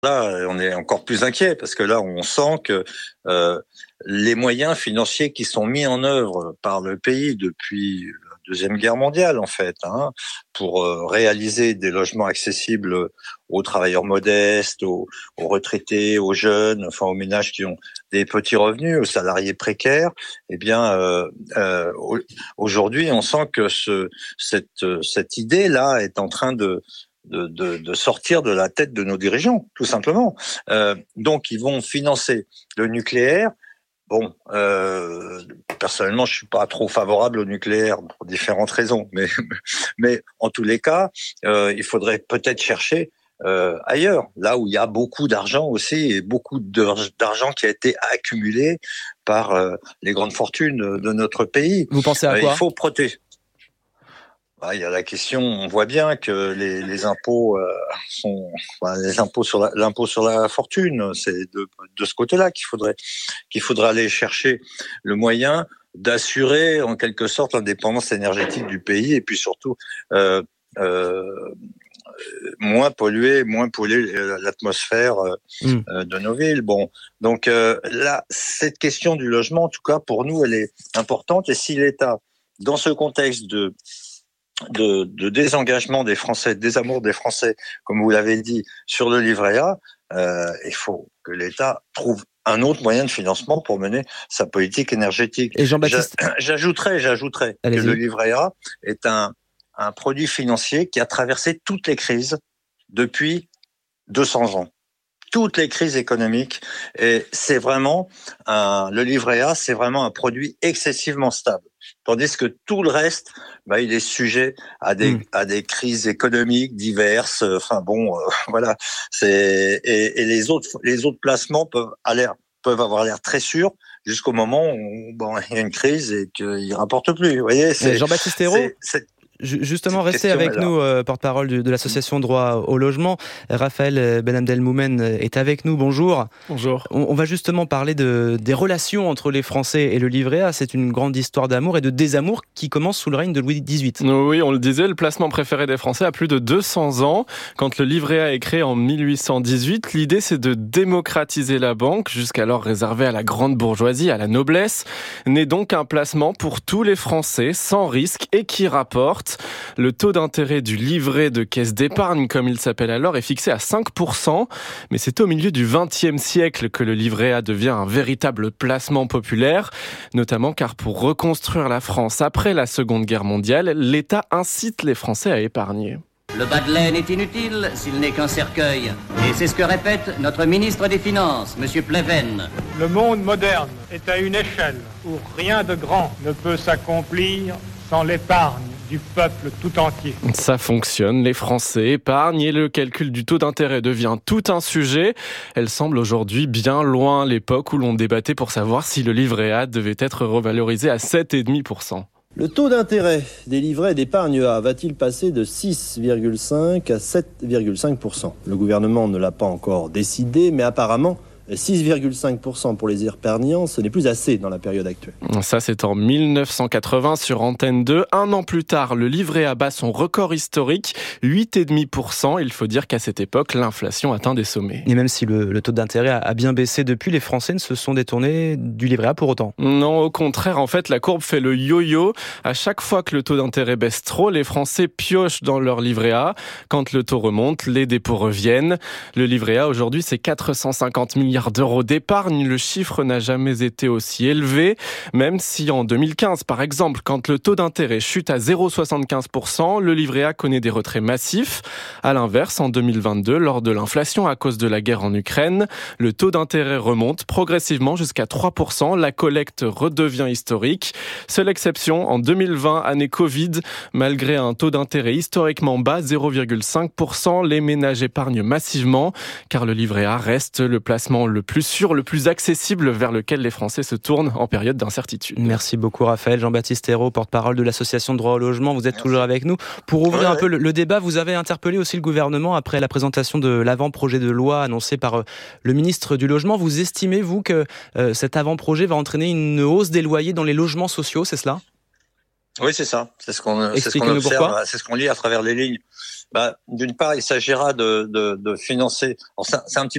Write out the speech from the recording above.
là, on est encore plus inquiet parce que là, on sent que les moyens financiers qui sont mis en œuvre par le pays depuis la Deuxième Guerre mondiale, en fait, pour réaliser des logements accessibles aux travailleurs modestes, aux retraités, aux jeunes, enfin aux ménages qui ont des petits revenus, aux salariés précaires, eh bien, aujourd'hui, on sent que cette idée-là est en train de sortir de la tête de nos dirigeants, tout simplement. Donc, ils vont financer le nucléaire. Bon, personnellement, je suis pas trop favorable au nucléaire pour différentes raisons, mais en tous les cas, il faudrait peut-être chercher ailleurs, là où il y a beaucoup d'argent aussi et beaucoup d'argent qui a été accumulé par les grandes fortunes de notre pays. Vous pensez à quoi ? Il faut protéger. Il y a la question, on voit bien que les impôts l'impôt sur la fortune, c'est de ce côté-là qu'il faudrait aller chercher le moyen d'assurer en quelque sorte l'indépendance énergétique du pays et puis surtout moins polluer l'atmosphère de nos villes. Bon, donc là, cette question du logement, en tout cas pour nous, elle est importante. Et si l'État, dans ce contexte de désengagement des Français, de désamour des Français, comme vous l'avez dit, sur le livret A, il faut que l'État trouve un autre moyen de financement pour mener sa politique énergétique. Et Jean-Baptiste, j'ajouterais allez-y, que le livret A est un produit financier qui a traversé toutes les crises depuis 200 ans. Toutes les crises économiques, et c'est vraiment le livret A, c'est vraiment un produit excessivement stable. Tandis que tout le reste, il est sujet à des crises économiques diverses. Enfin bon, voilà. Et les autres placements peuvent avoir l'air très sûrs jusqu'au moment où il y a une crise et qu'ils rapportent plus. Vous voyez, Jean-Baptiste Ayrault, justement, restez avec nous, porte-parole de l'association Droit au logement. Raphaël Benabdelmoumen est avec nous. Bonjour. Bonjour. On va justement parler des relations entre les Français et le livret A. C'est une grande histoire d'amour et de désamour qui commence sous le règne de Louis XVIII. Oui, on le disait, le placement préféré des Français a plus de 200 ans. Quand le livret A est créé en 1818, l'idée c'est de démocratiser la banque, jusqu'alors réservée à la grande bourgeoisie, à la noblesse. N'est donc un placement pour tous les Français, sans risque et qui rapporte. Le taux d'intérêt du livret de caisse d'épargne, comme il s'appelle alors, est fixé à 5%. Mais c'est au milieu du XXe siècle que le livret A devient un véritable placement populaire, notamment car pour reconstruire la France après la Seconde Guerre mondiale, l'État incite les Français à épargner. Le bas de laine est inutile s'il n'est qu'un cercueil. Et c'est ce que répète notre ministre des Finances, M. Pleven. Le monde moderne est à une échelle où rien de grand ne peut s'accomplir sans l'épargne du peuple tout entier. Ça fonctionne, les Français épargnent et le calcul du taux d'intérêt devient tout un sujet. Elle semble aujourd'hui bien loin l'époque où l'on débattait pour savoir si le livret A devait être revalorisé à 7,5%. Le taux d'intérêt des livrets d'épargne A va-t-il passer de 6,5 à 7,5%? Le gouvernement ne l'a pas encore décidé, mais apparemment 6,5% pour les épargnants, ce n'est plus assez dans la période actuelle. Ça, c'est en 1980 sur Antenne 2. Un an plus tard, le livret A bat son record historique, 8,5%. Il faut dire qu'à cette époque, l'inflation atteint des sommets. Et même si le taux d'intérêt a bien baissé depuis, les Français ne se sont détournés du livret A pour autant. Non, au contraire, en fait, la courbe fait le yo-yo. À chaque fois que le taux d'intérêt baisse trop, les Français piochent dans leur livret A. Quand le taux remonte, les dépôts reviennent. Le livret A, aujourd'hui, c'est 450 milliards d'euros d'épargne. Le chiffre n'a jamais été aussi élevé, même si en 2015, par exemple, quand le taux d'intérêt chute à 0,75%, le livret A connaît des retraits massifs. À l'inverse, en 2022, lors de l'inflation à cause de la guerre en Ukraine, le taux d'intérêt remonte progressivement jusqu'à 3%. La collecte redevient historique. Seule exception, en 2020, année Covid, malgré un taux d'intérêt historiquement bas, 0,5%, les ménages épargnent massivement, car le livret A reste le placement le plus sûr, le plus accessible vers lequel les Français se tournent en période d'incertitude. Merci beaucoup Raphaël. Jean-Baptiste Ayrault, porte-parole de l'association Droit au logement, vous êtes toujours avec nous. Pour ouvrir un peu le débat, vous avez interpellé aussi le gouvernement après la présentation de l'avant-projet de loi annoncé par le ministre du Logement. Vous estimez, vous, que cet avant-projet va entraîner une hausse des loyers dans les logements sociaux, c'est cela ? Oui, c'est ça. C'est ce qu'on observe, c'est ce qu'on lit à travers les lignes. D'une part, il s'agira de financer. Alors c'est un petit